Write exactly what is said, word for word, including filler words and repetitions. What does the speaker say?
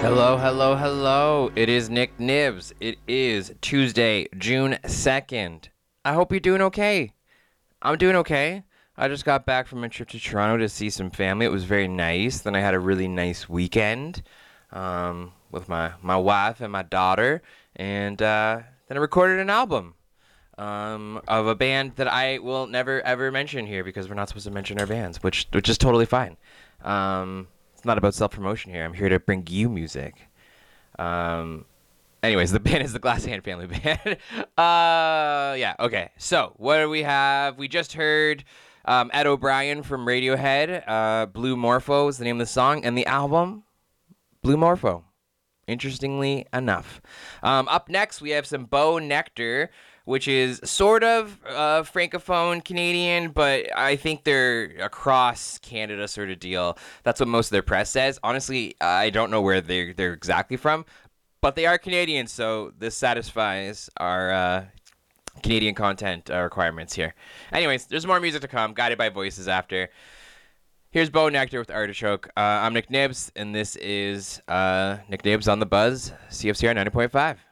Hello, hello, hello. It is Nick Nibs. It is Tuesday, June second. I hope you're doing okay. I'm doing okay. I just got back from a trip to Toronto to see some family. It was very nice. Then I had a really nice weekend um, with my, my wife and my daughter. And uh, then I recorded an album um, of a band that I will never, ever mention here because we're not supposed to mention our bands, which, which is totally fine. Um, it's not about self-promotion here. I'm here to bring you music. Um, anyways, the band is the Glass Hand Family Band. uh, yeah, okay. So, what do we have? We just heard um, Ed O'Brien from Radiohead. Uh, Blue Morpho is the name of the song, and the album, Blue Morpho. Interestingly enough. Um, up next, we have some Bo Nectar, which is sort of uh, francophone Canadian, but I think they're across Canada sort of deal. That's what most of their press says. Honestly, I don't know where they're, they're exactly from, but they are Canadian, so this satisfies our uh, Canadian content uh, requirements here. Anyways, there's more music to come, guided by voices after. Here's Bo Nectar with Artichoke. Uh, I'm Nick Nibs, and this is uh, Nick Nibs on the Buzz, C F C R ninety point five.